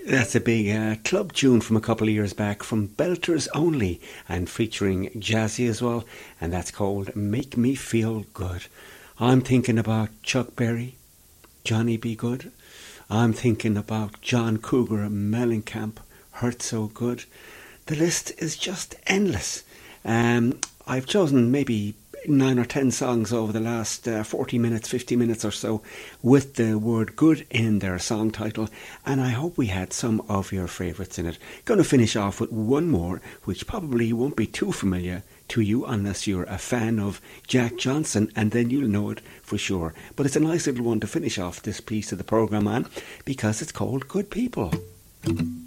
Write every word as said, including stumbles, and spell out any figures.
That's a big uh, club tune from a couple of years back from Belters Only and featuring Jazzy as well, and that's called Make Me Feel Good. I'm thinking about Chuck Berry, Johnny B. Good. I'm thinking about John Cougar Mellencamp, Hurt So Good. The list is just endless. Um, I've chosen maybe nine or ten songs over the last uh, forty minutes, fifty minutes or so with the word good in their song title, and I hope we had some of your favourites in it. Going to finish off with one more, which probably won't be too familiar to you unless you're a fan of Jack Johnson, and then you'll know it for sure. But it's a nice little one to finish off this piece of the programme on, because it's called Good People.